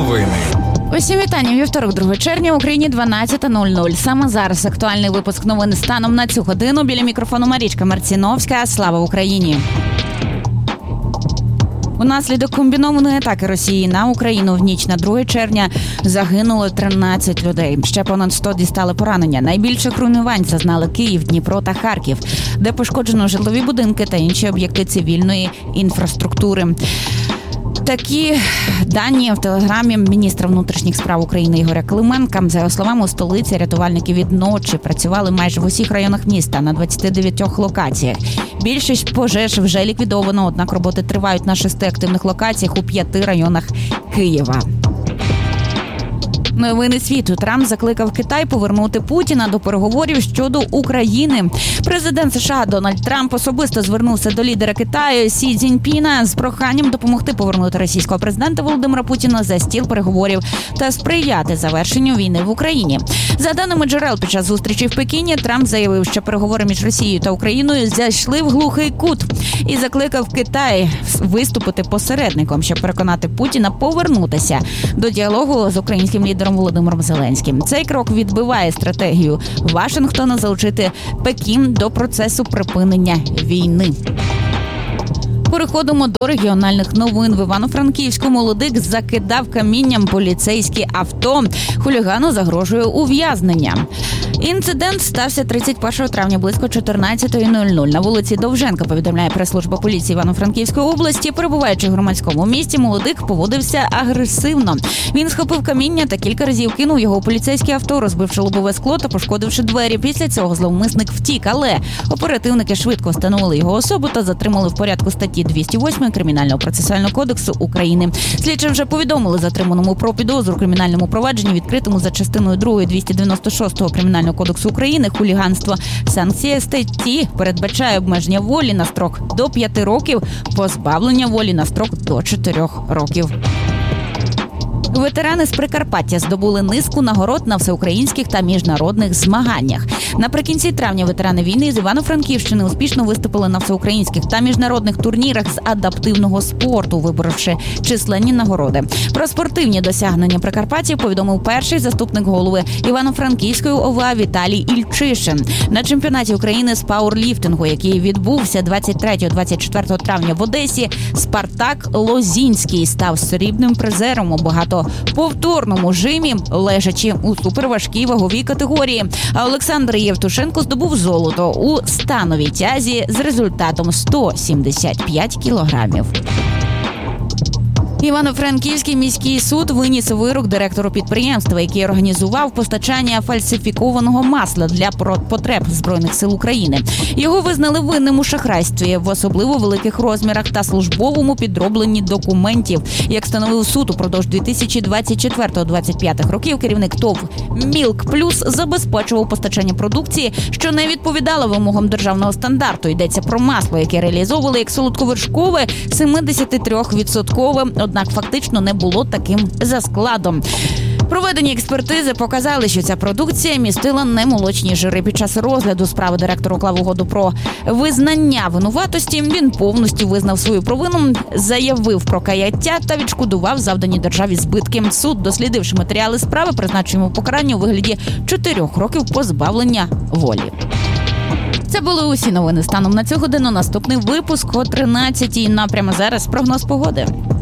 Новини. Усім вітання. Вівторок, 2 червня, в Україні 12:00. Саме зараз актуальний випуск новин станом на цю годину. Біля мікрофону Марічка Марціновська. Слава Україні! Унаслідок комбінованої атаки Росії на Україну в ніч на 2 червня загинуло 13 людей. Ще понад 100 дістали поранення. Найбільших руйнувань зазнали Київ, Дніпро та Харків, де пошкоджено житлові будинки та інші об'єкти цивільної інфраструктури. Такі дані в телеграмі міністра внутрішніх справ України Ігоря Клименка. За його словами, у столиці рятувальники від ночі працювали майже в усіх районах міста на 29 локаціях. Більшість пожеж вже ліквідовано, однак роботи тривають на 6 активних локаціях у 5 районах Києва. Новини світу. Трамп закликав Китай повернути Путіна до переговорів щодо України. Президент США Дональд Трамп особисто звернувся до лідера Китаю Сі Цзіньпіна з проханням допомогти повернути російського президента Володимира Путіна за стіл переговорів та сприяти завершенню війни в Україні. За даними джерел, під час зустрічі в Пекіні Трамп заявив, що переговори між Росією та Україною зайшли в глухий кут і закликав Китай виступити посередником, щоб переконати Путіна повернутися до діалогу з українським лідером Володимиром Зеленським. Цей крок відбиває стратегію Вашингтона залучити Пекін до процесу припинення війни. Переходимо до регіональних новин. В Івано-Франківську молодик закидав камінням поліцейське авто. Хулігану загрожує ув'язнення. Інцидент стався 31 травня близько 14:00 на вулиці Довженка, повідомляє прес-служба поліції Івано-Франківської області. Перебуваючи в громадському місті, молодик поводився агресивно. Він схопив каміння та кілька разів кинув його у поліцейське авто, розбивши лобове скло та пошкодивши двері. Після цього зловмисник втік, але оперативники швидко встановили його особу та затримали в порядку статті 208 Кримінального процесуального кодексу України. Слідчі вже повідомили затриманому про підозру у кримінальному провадженні, відкритому за частиною 2 296 Кримінального кодексу України хуліганство. Санкція статті передбачає обмеження волі на строк до 5 років, позбавлення волі на строк до 4 років. Ветерани з Прикарпаття здобули низку нагород на всеукраїнських та міжнародних змаганнях. Наприкінці травня ветерани війни з Івано-Франківщини успішно виступили на всеукраїнських та міжнародних турнірах з адаптивного спорту, виборовши численні нагороди. Про спортивні досягнення прикарпатців повідомив перший заступник голови Івано-Франківської ОВА Віталій Ільчишин. На чемпіонаті України з пауерліфтингу, який відбувся 23-24 травня в Одесі, Спартак Лозінський став срібним призером у багатоповторному жимі, лежачи у суперважкій ваговій категорії. А Олександр Євтушенко здобув золото у становій тязі з результатом 175 кілограмів. Івано-Франківський міський суд виніс вирок директору підприємства, який організував постачання фальсифікованого масла для потреб Збройних сил України. Його визнали винним у шахрайстві в особливо великих розмірах та службовому підробленні документів. Як встановив суд, упродовж 2024-2025 років керівник ТОВ «Мілк Плюс» забезпечував постачання продукції, що не відповідала вимогам державного стандарту. Йдеться про масло, яке реалізовували як солодковершкове 73%, однак фактично не було таким за складом. Проведені експертизи показали, що ця продукція містила немолочні жири. Під час розгляду справи директор уклав угоду про визнання винуватості. Він повністю визнав свою провину, заявив про каяття та відшкодував завдані державі збитки. Суд, дослідивши матеріали справи, призначив йому покарання у вигляді 4 років позбавлення волі. Це були усі новини станом на цю годину. Наступний випуск о 13:00. Прямо зараз прогноз погоди.